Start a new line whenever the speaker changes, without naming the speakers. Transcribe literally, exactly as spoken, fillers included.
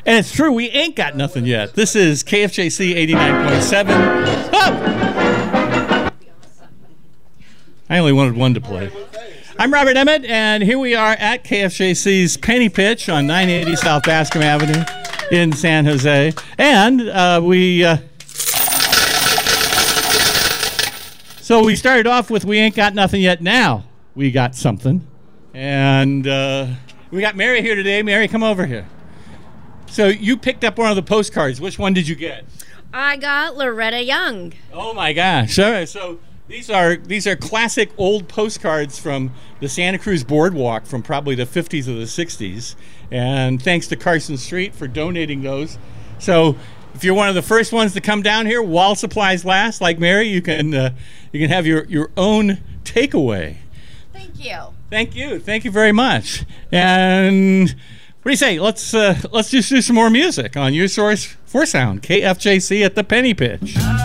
And it's true, we ain't got nothing yet. This is K F J C eighty-nine point seven. Oh! I only wanted one to play. I'm Robert Emmett, and here we are at K F J C's Penny Pitch on nine eighty South Bascom Avenue in San Jose. And uh, we... Uh, so we started off with We Ain't Got Nothing Yet. Now we got something. And uh, we got Mary here today. Mary, come over here. So you picked up one of the postcards. Which one did you get?
I got Loretta Young.
Oh my gosh! All right, so these are these are classic old postcards from the Santa Cruz Boardwalk from probably the fifties or the sixties. And thanks to Carson Street for donating those. So if you're one of the first ones to come down here while supplies last, like Mary, you can uh, you can have your your own takeaway.
Thank you.
Thank you. Thank you very much. And what do you say? Let's uh, let's just do some more music on your source for sound, K F J C at the Penny Pitch.